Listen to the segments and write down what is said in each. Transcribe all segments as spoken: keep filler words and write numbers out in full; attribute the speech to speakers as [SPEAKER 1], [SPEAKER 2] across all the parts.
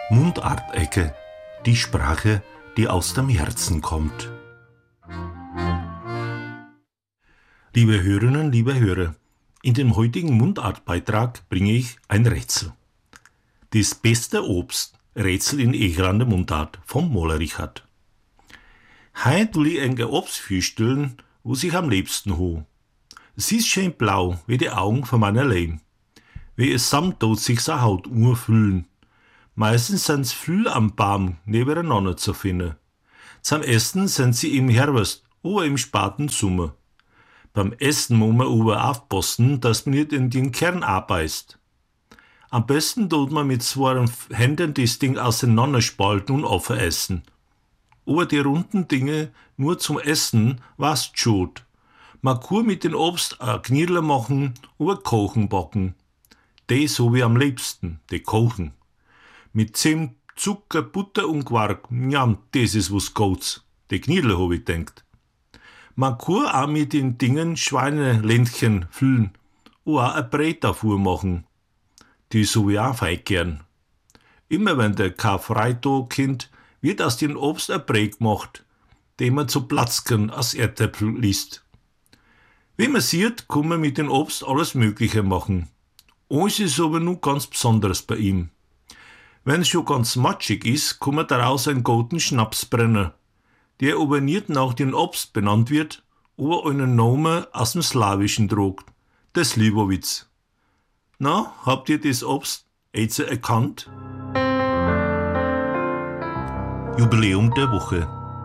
[SPEAKER 1] Mundart-Ecke, die Sprache, die aus dem Herzen kommt. Liebe Hörerinnen, liebe Hörer, in dem heutigen Mundartbeitrag bringe ich ein Rätsel. Das beste Obst, Rätsel in Egerlander Mundart vom Moller Richard. Heut will ich ein Obst vorstellen, was ich am liebsten ho. Es ist schön blau, wie die Augen von meiner Lehm. Wie es samtut sich so Haut urfüllen. Meistens sind's viel am Baum nebeneinander zu finden. Zum Essen sind sie im Herbst oder im späten Sommer. Beim Essen muss man aber aufpassen, dass man nicht in den Kern abbeißt. Am besten tut man mit zwei Händen das Ding auseinanderspalten und aufessen. Aber die runden Dinge nur zum Essen was schon. Man kann mit dem Obst ein Knirle machen oder Kochen backen. Die so wie am liebsten, die Kochen. Mit Zimt, Zucker, Butter und Quark, ja, das ist was Gutes. Die Knirle hab ich denkt. Man kann auch mit den Dingen Schweineländchen füllen oder auch ein Brät davor machen. Die so wie auch fein gern. Immer wenn der Karfreitag kommt, wird aus dem Obst ein Brät gemacht, den man zu Platzkern aus Erdäpfel liest. Wie man sieht, kann man mit dem Obst alles Mögliche machen. Eins ist aber nur ganz besonders bei ihm. Wenn es schon ganz matschig ist, kann man daraus einen guten Schnaps brennen, der aber nicht nach dem Obst benannt wird, aber einen Namen aus dem Slawischen tragt, der Slivovitz. Na, habt ihr das Obst jetzt erkannt? Jubiläum der Woche.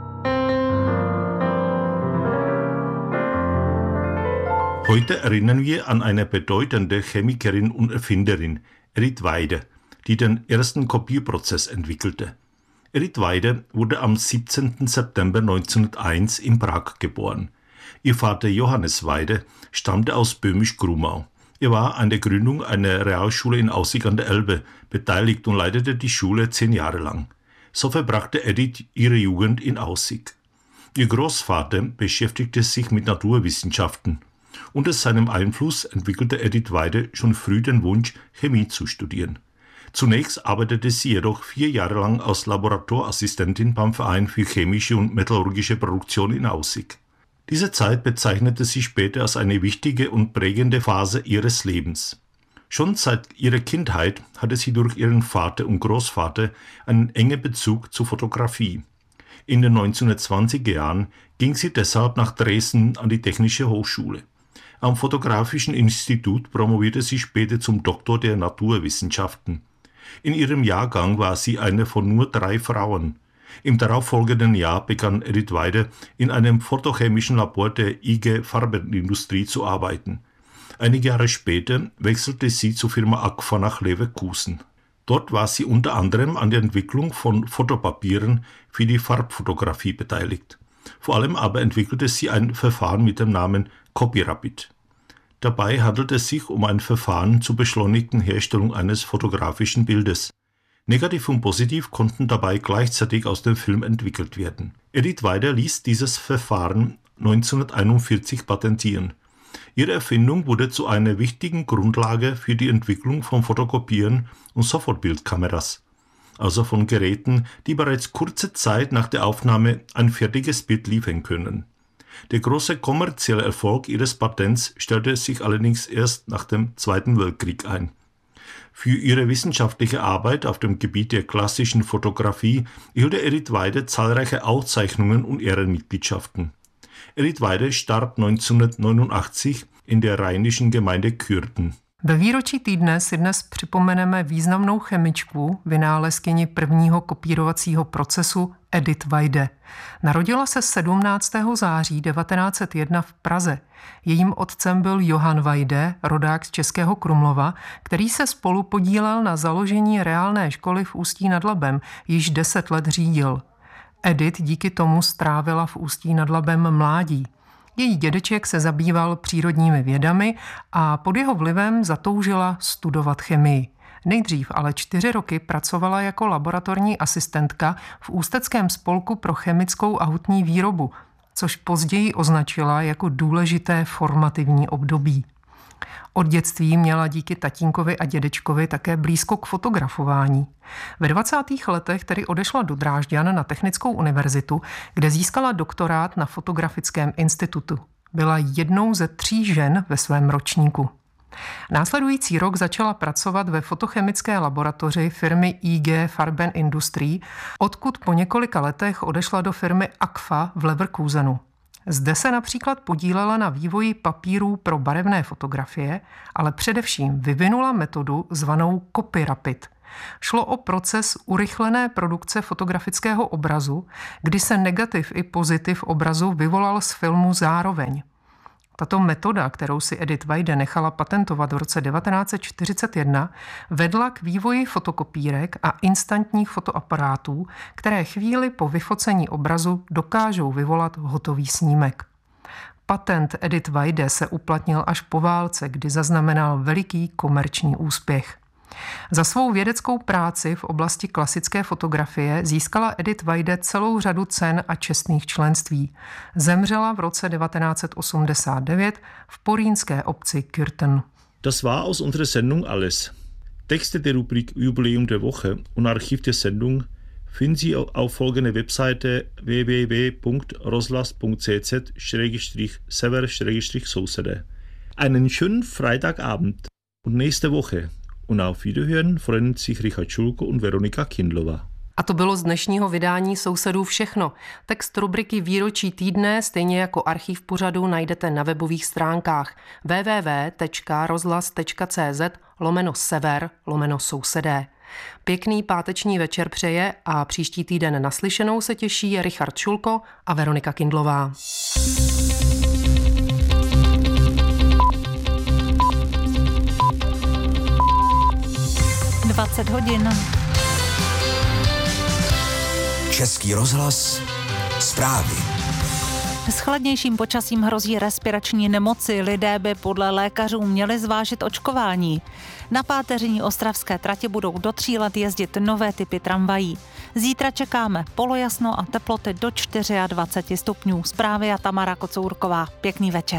[SPEAKER 1] Heute erinnern wir an eine bedeutende Chemikerin und Erfinderin, Edith Weide, die den ersten Kopierprozess entwickelte. Edith Weide wurde am siebzehnten September neunzehnhunderteins in Prag geboren. Ihr Vater Johannes Weide stammte aus Böhmisch-Grumau. Er war an der Gründung einer Realschule in Aussig an der Elbe beteiligt und leitete die Schule zehn Jahre lang. So verbrachte Edith ihre Jugend in Aussig. Ihr Großvater beschäftigte sich mit Naturwissenschaften. Unter seinem Einfluss entwickelte Edith Weide schon früh den Wunsch, Chemie zu studieren. Zunächst arbeitete sie jedoch vier Jahre lang als Laboratorieassistentin beim Verein für chemische und metallurgische Produktion in Aussig. Diese Zeit bezeichnete sie später als eine wichtige und prägende Phase ihres Lebens. Schon seit ihrer Kindheit hatte sie durch ihren Vater und Großvater einen engen Bezug zur Fotografie. In den neunzehnhundertzwanziger Jahren ging sie deshalb nach Dresden an die Technische Hochschule. Am Fotografischen Institut promovierte sie später zum Doktor der Naturwissenschaften. In ihrem Jahrgang war sie eine von nur drei Frauen. Im darauffolgenden Jahr begann Edith Weide in einem photochemischen Labor der I G Farbenindustrie zu arbeiten. Einige Jahre später wechselte sie zur Firma Agfa nach Leverkusen. Dort war sie unter anderem an der Entwicklung von Fotopapieren für die Farbfotografie beteiligt. Vor allem aber entwickelte sie ein Verfahren mit dem Namen Copyrapid. Dabei handelt es sich um ein Verfahren zur beschleunigten Herstellung eines fotografischen Bildes. Negativ und Positiv konnten dabei gleichzeitig aus dem Film entwickelt werden. Edith Weide ließ dieses Verfahren neunzehnhunderteinundvierzig patentieren. Ihre Erfindung wurde zu einer wichtigen Grundlage für die Entwicklung von Fotokopieren und Sofortbildkameras, also von Geräten, die bereits kurze Zeit nach der Aufnahme ein fertiges Bild liefern können. Der große kommerzielle Erfolg ihres Patents stellte sich allerdings erst nach dem Zweiten Weltkrieg ein. Für ihre wissenschaftliche Arbeit auf dem Gebiet der klassischen Fotografie erhielt Edith Weide zahlreiche Auszeichnungen und Ehrenmitgliedschaften. Edith Weide starb neunzehnhundertneunundachtzig in der rheinischen Gemeinde Kürten.
[SPEAKER 2] Ve výročí týdne si dnes připomeneme významnou chemičku, vynálezkyni prvního kopírovacího procesu Edith Weide. Narodila se sedmnáctého září devatenáct set jedna v Praze. Jejím otcem byl Johann Weide, rodák z Českého Krumlova, který se spolu podílel na založení reálné školy v Ústí nad Labem, již deset let řídil. Edith díky tomu strávila v Ústí nad Labem mládí. Její dědeček se zabýval přírodními vědami a pod jeho vlivem zatoužila studovat chemii. Nejdřív ale čtyři roky pracovala jako laboratorní asistentka v Ústeckém spolku pro chemickou a hutní výrobu, což později označila jako důležité formativní období. Od dětství měla díky tatínkovi a dědečkovi také blízko k fotografování. Ve dvacátých letech tedy odešla do Drážďan na Technickou univerzitu, kde získala doktorát na Fotografickém institutu. Byla jednou ze tří žen ve svém ročníku. Následující rok začala pracovat ve fotochemické laboratoři firmy I G Farben Industrie, odkud po několika letech odešla do firmy Agfa v Leverkusenu. Zde se například podílela na vývoji papírů pro barevné fotografie, ale především vyvinula metodu zvanou Copy Rapid. Šlo o proces urychlené produkce fotografického obrazu, kdy se negativ i pozitiv obrazu vyvolal z filmu zároveň. Tato metoda, kterou si Edith Weide nechala patentovat v roce devatenáct set čtyřicet jedna, vedla k vývoji fotokopírek a instantních fotoaparátů, které chvíli po vyfocení obrazu dokážou vyvolat hotový snímek. Patent Edith Weide se uplatnil až po válce, kdy zaznamenal veliký komerční úspěch. Za svou vědeckou práci v oblasti klasické fotografie získala Edith Weide celou řadu cen a čestných členství. Zemřela v roce devatenáct set osmdesát devět v porýnské obci Kürten.
[SPEAKER 1] Das war aus unserer Sendung alles. Texte der Rubrik Jubiläum der Woche und Archiv der Sendung finden Sie auf folgender Webseite w w w punkt rozhlas punkt c z schrägstrich sever schrägstrich sousede. Einen schönen Freitagabend und nächste Woche. Und auf Wiederhören freuen sich Richard Schulko und Veronika Kindlová.
[SPEAKER 2] A to bylo z dnešního vydání Sousedů všechno. Text rubriky Výročí týdne, stejně jako archiv pořadu, najdete na webových stránkách w w w tečka rozhlas tečka c z lomeno sever lomeno sousedé. Pěkný páteční večer přeje a příští týden naslyšenou se těší Richard Šulko a Veronika Kindlová.
[SPEAKER 3] dvacet hodin.
[SPEAKER 4] Český rozhlas, zprávy.
[SPEAKER 3] S chladnějším počasím hrozí respirační nemoci. Lidé by podle lékařů měli zvážit očkování. Na páteřní ostravské trati budou do tří let jezdit nové typy tramvají. Zítra čekáme polojasno a teploty do dvacet čtyři stupňů. Zprávy a Tamara Kocourková. Pěkný večer.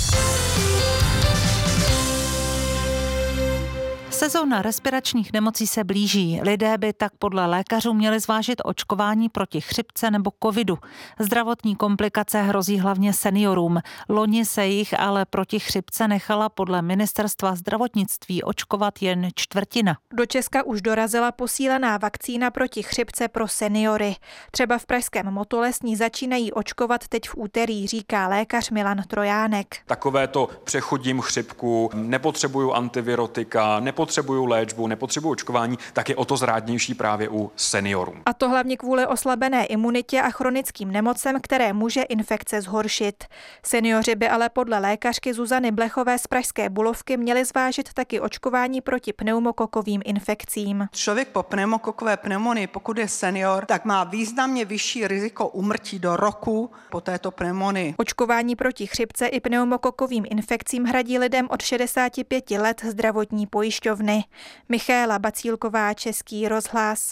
[SPEAKER 3] Sezóna respiračních nemocí se blíží. Lidé by tak podle lékařů měli zvážit očkování proti chřipce nebo covidu. Zdravotní komplikace hrozí hlavně seniorům. Loni se jich ale proti chřipce nechala podle ministerstva zdravotnictví očkovat jen čtvrtina.
[SPEAKER 5] Do Česka už dorazila posílená vakcína proti chřipce pro seniory. Třeba v pražském Motole začínají očkovat teď v úterý, říká lékař Milan Trojánek.
[SPEAKER 6] Takovéto přechodím chřipku, nepotřebuju antivirotika, nepotřebuju léčbu, nepotřebuju očkování, tak je o to zrádnější právě u seniorů.
[SPEAKER 5] A to hlavně kvůli oslabené imunitě a chronickým nemocem, které může infekce zhoršit. Seniori by ale podle lékařky Zuzany Blechové z pražské Bulovky měli zvážit taky očkování proti pneumokokovým infekcím.
[SPEAKER 7] Člověk po pneumokokové pneumonii, pokud je senior, tak má významně vyšší riziko úmrtí do roku po této pneumonii.
[SPEAKER 5] Očkování proti chřipce i pneumokokovým infekcím hradí lidem od šedesáti pěti let zdravotní pojišťovny. Michaela Bacílková, Český rozhlas.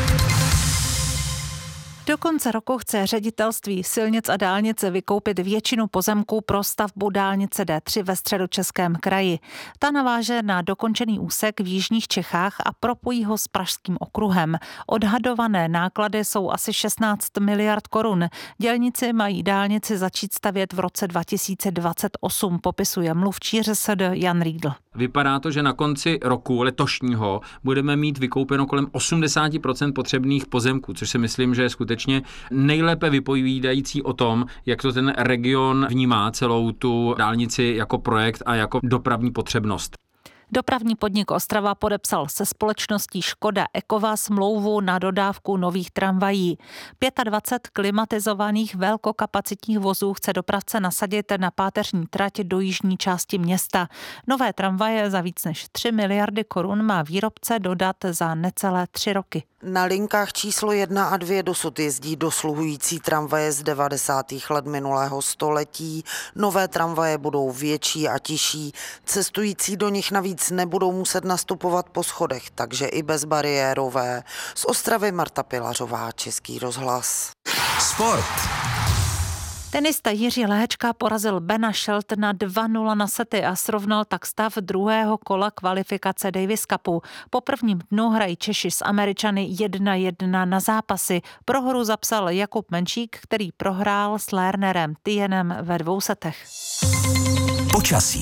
[SPEAKER 3] Do konce roku chce ředitelství silnic a dálnice vykoupit většinu pozemků pro stavbu dálnice D tři ve Středočeském kraji. Ta naváže na dokončený úsek v jižních Čechách a propojí ho s Pražským okruhem. Odhadované náklady jsou asi šestnáct miliard korun. Dělníci mají dálnici začít stavět v roce dva tisíce dvacet osm, popisuje mluvčí R S D Jan Riedl.
[SPEAKER 8] Vypadá to, že na konci roku letošního budeme mít vykoupeno kolem osmdesát procent potřebných pozemků, což si myslím, že je skutečně nejlépe vypovídající o tom, jak to ten region vnímá celou tu dálnici jako projekt a jako dopravní potřebnost.
[SPEAKER 3] Dopravní podnik Ostrava podepsal se společností Škoda Ekova smlouvu na dodávku nových tramvají. dvacet pět klimatizovaných velkokapacitních vozů chce dopravce nasadit na páteřní trať do jižní části města. Nové tramvaje za víc než tři miliardy korun má výrobce dodat za necelé tři roky.
[SPEAKER 9] Na linkách číslo jedna a dvě dosud jezdí dosluhující tramvaje z devadesátých let minulého století. Nové tramvaje budou větší a tižší. Cestující do nich navíc nebudou muset nastupovat po schodech, takže i bezbariérové. Z Ostravy Marta Pilařová, Český rozhlas.
[SPEAKER 4] Sport.
[SPEAKER 3] Tenista Jiří Lehečka porazil Bena Sheltona dva nula na sety a srovnal tak stav druhého kola kvalifikace Davis Cupu. Po prvním dnu hrají Češi s Američany jedna jedna na zápasy. Prohru zapsal Jakub Menšík, který prohrál s Lernerem Tienem ve dvou setech.
[SPEAKER 4] Počasí.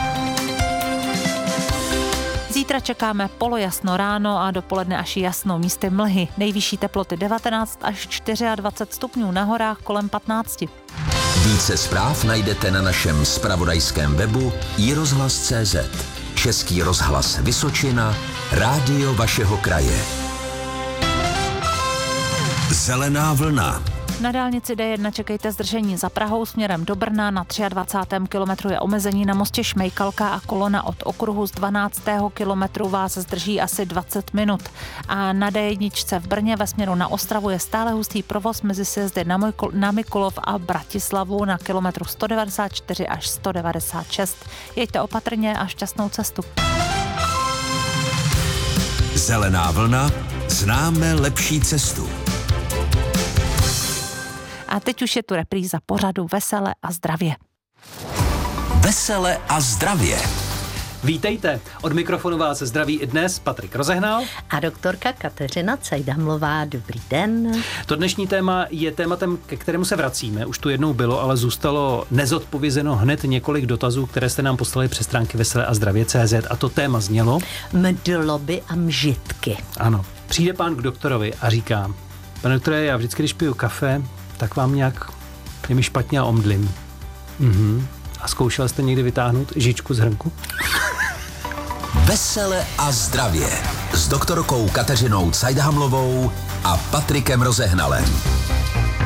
[SPEAKER 3] Zítra čekáme polojasno ráno a dopoledne až jasno, místy mlhy. Nejvyšší teploty devatenáct až dvacet čtyři stupňů, na horách kolem patnáct.
[SPEAKER 4] Více zpráv najdete na našem zpravodajském webu i rozhlas tečka cé zet. Český rozhlas Vysočina, rádio vašeho kraje. Zelená vlna.
[SPEAKER 3] Na dálnici D jedna čekejte zdržení za Prahou směrem do Brna, na dvacátém třetím kilometru je omezení na mostě Šmejkalka a kolona od okruhu z dvanáctého kilometru vás zdrží asi dvacet minut. A na D jedna v Brně ve směru na Ostravu je stále hustý provoz mezi sjezdy na, Mojko, na Mikulov a Bratislavu na kilometru sto devadesát čtyři až sto devadesát šest. Jeďte opatrně a šťastnou cestu.
[SPEAKER 4] Zelená vlna, známe lepší cestu.
[SPEAKER 3] A teď už je tu repríza pořadu Vesele a zdravě.
[SPEAKER 4] Vesele a zdravě.
[SPEAKER 10] Vítejte, od mikrofonu vás zdraví i dnes Patrik Rozehnal
[SPEAKER 11] a doktorka Kateřina Cajdhamlová. Dobrý den.
[SPEAKER 10] To dnešní téma je tématem, ke kterému se vracíme. Už tu jednou bylo, ale zůstalo nezodpovězeno hned několik dotazů, které jste nám poslali přes stránky vesele a zdravě tečka cé zet a to téma znělo
[SPEAKER 11] mdloby a mžitky.
[SPEAKER 10] Ano, přijde pán k doktorovi a říká: pane doktore, já vždycky, když piju kafe, tak vám nějak je mi špatně a omdlím. Mhm. A zkoušel jste někdy vytáhnout žičku z hrnku?
[SPEAKER 4] Vesele a zdravě s doktorkou Kateřinou Cajdhamlovou a Patrikem Rozehnalem.